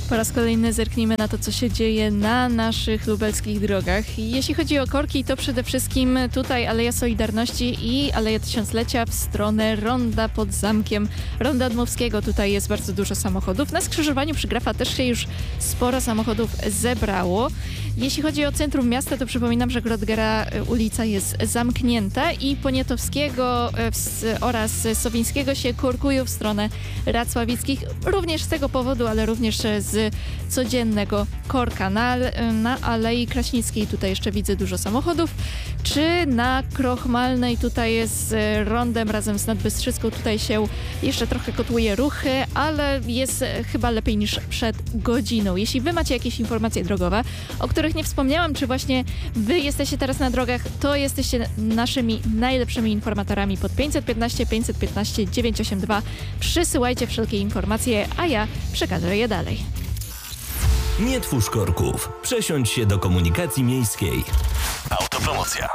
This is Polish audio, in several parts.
Po raz kolejny zerknijmy na to, co się dzieje na naszych lubelskich drogach. Jeśli chodzi o korki, to przede wszystkim tutaj Aleja Solidarności i Aleja Tysiąclecia w stronę Ronda pod Zamkiem, Ronda Dmowskiego. Tutaj jest bardzo dużo samochodów. Na skrzyżowaniu przy Grafa też się już sporo samochodów zebrało. Jeśli chodzi o centrum miasta, to przypominam, że Grodgera ulica jest zamknięta i Poniatowskiego oraz Sowińskiego się korkują w stronę Racławickich. Również z tego powodu, ale również z codziennego korka. Na Alei Kraśnickiej tutaj jeszcze widzę dużo samochodów. Czy na Krochmalnej tutaj jest z Rondem razem z Nadbystrzyską. Tutaj się jeszcze trochę kotłuje ruchy, ale jest chyba lepiej niż przed godziną. Jeśli wy macie jakieś informacje drogowe, o których nie wspomniałam, czy właśnie wy jesteście teraz na drogach, to jesteście naszymi najlepszymi informatorami pod 515 515 982. Przysyłajcie wszelkie informacje, a ja przekażę je dalej. Nie twórz korków. Przesiądź się do komunikacji miejskiej. Autopromocja.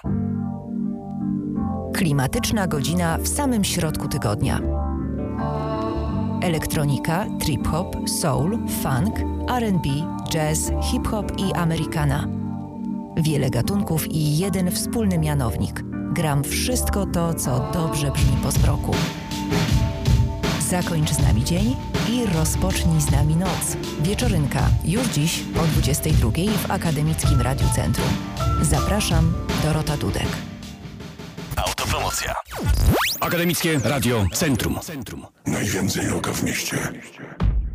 Klimatyczna godzina w samym środku tygodnia. Elektronika, trip-hop, soul, funk, R&B, jazz, hip-hop i americana. Wiele gatunków i jeden wspólny mianownik. Gram wszystko to, co dobrze brzmi po zmroku. Zakończ z nami dzień i rozpocznij z nami noc. Wieczorynka już dziś po 22 w Akademickim Radiu Centrum. Zapraszam, Dorota Dudek. Autopromocja. Akademickie Radio Centrum. Najwięcej rocka w mieście.